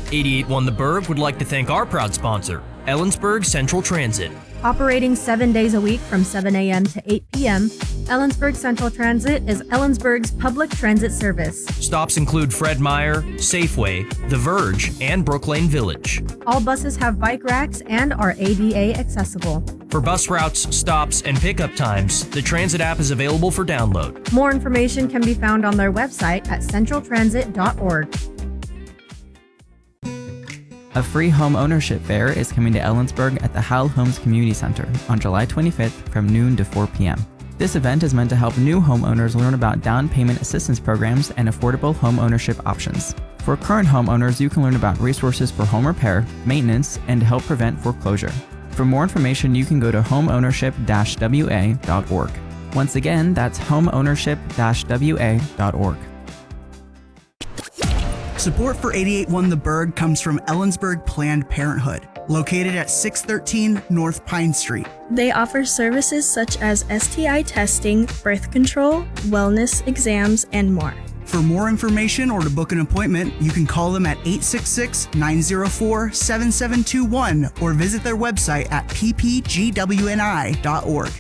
881 The Berg would like to thank our proud sponsor, Ellensburg Central Transit. Operating 7 days a week from 7 a.m. to 8 p.m., Ellensburg Central Transit is Ellensburg's public transit service. Stops include Fred Meyer, Safeway, The Verge, and Brooklane Village. All buses have bike racks and are ADA accessible. For bus routes, stops, and pickup times, the Transit app is available for download. More information can be found on their website at centraltransit.org. A free home ownership fair is coming to Ellensburg at the Howell Homes Community Center on July 25th from noon to 4 p.m. This event is meant to help new homeowners learn about down payment assistance programs and affordable home ownership options. For current homeowners, you can learn about resources for home repair, maintenance, and to help prevent foreclosure. For more information, you can go to homeownership-wa.org. Once again, that's homeownership-wa.org. Support for 881 The Berg comes from Ellensburg Planned Parenthood, located at 613 North Pine Street. They offer services such as STI testing, birth control, wellness exams, and more. For more information or to book an appointment, you can call them at 866-904-7721 or visit their website at ppgwni.org.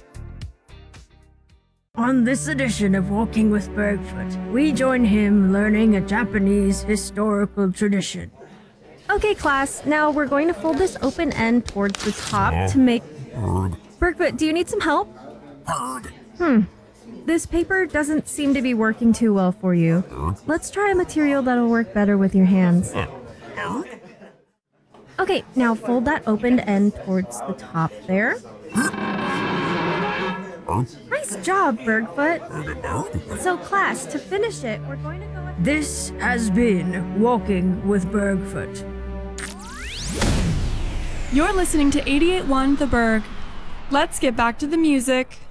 On this edition of Walking with Bergfoot, we join him learning a Japanese historical tradition. Okay, class, now we're going to fold this open end towards the top to make... Bergfoot, do you need some help? This paper doesn't seem to be working too well for you. Let's try a material that'll work better with your hands. Okay, now fold that opened end towards the top there. Nice job, Bergfoot. So class, to finish it, we're going to go... This has been Walking with Bergfoot. You're listening to 88.1 The Berg. Let's get back to the music.